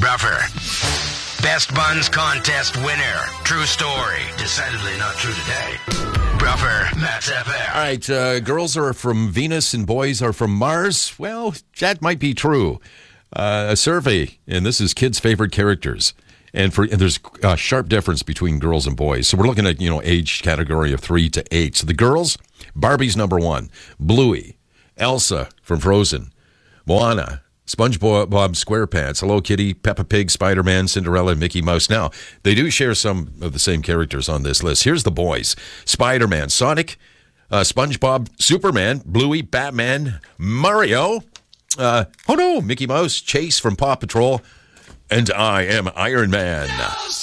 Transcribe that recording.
Bruffer. Best Buns Contest winner. True story. Decidedly not true today. Bruffer, Matt's FM. All right, girls are from Venus and boys are from Mars. Well, that might be true. A survey, and this is kids' favorite characters. And there's a sharp difference between girls and boys. So we're looking at, age category of 3 to 8. So the girls, Barbie's number 1. Bluey, Elsa from Frozen, Moana, SpongeBob SquarePants, Hello Kitty, Peppa Pig, Spider-Man, Cinderella, and Mickey Mouse. Now, they do share some of the same characters on this list. Here's the boys. Spider-Man, Sonic, SpongeBob, Superman, Bluey, Batman, Mario, Mickey Mouse, Chase from Paw Patrol, and I am Iron Man.